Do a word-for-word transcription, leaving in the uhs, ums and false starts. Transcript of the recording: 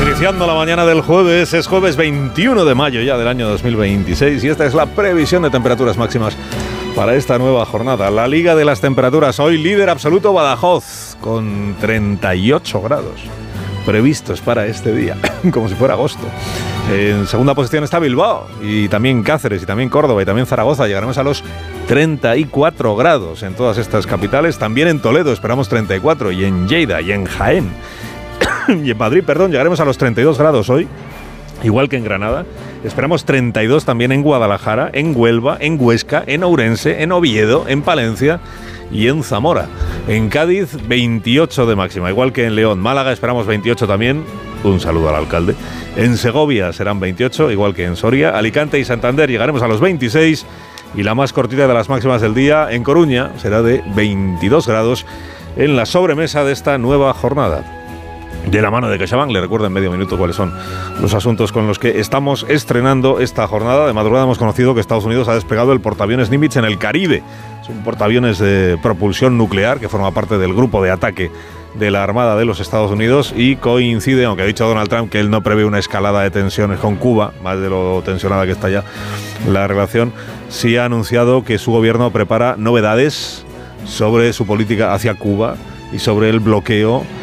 Iniciando la mañana del jueves, es jueves veintiuno de mayo ya del año dos mil veintiséis y esta es la previsión de temperaturas máximas para esta nueva jornada. La Liga de las Temperaturas, hoy líder absoluto Badajoz, con treinta y ocho grados previstos para este día, como si fuera agosto. En segunda posición está Bilbao, y también Cáceres, y también Córdoba, y también Zaragoza. Llegaremos a los treinta y cuatro grados en todas estas capitales. También en Toledo esperamos treinta y cuatro, y en Lleida, y en Jaén, y en Madrid, perdón, llegaremos a los treinta y dos grados hoy, igual que en Granada. Esperamos treinta y dos también en Guadalajara, en Huelva, en Huesca, en Ourense, en Oviedo, en Palencia y en Zamora. En Cádiz, veintiocho de máxima, igual que en León. Málaga esperamos veintiocho también. Un saludo al alcalde. En Segovia serán veintiocho, igual que en Soria. Alicante y Santander llegaremos a los veintiséis. Y la más cortita de las máximas del día, en Coruña, será de veintidós grados en la sobremesa de esta nueva jornada. De la mano de CaixaBank, le recuerdo en medio minuto cuáles son los asuntos con los que estamos estrenando esta jornada. De madrugada hemos conocido que Estados Unidos ha desplegado el portaaviones Nimitz en el Caribe. Es un portaaviones de propulsión nuclear que forma parte del grupo de ataque de la Armada de los Estados Unidos y coincide, aunque ha dicho Donald Trump que él no prevé una escalada de tensiones con Cuba, más de lo tensionada que está ya la relación, sí ha anunciado que su gobierno prepara novedades sobre su política hacia Cuba y sobre el bloqueo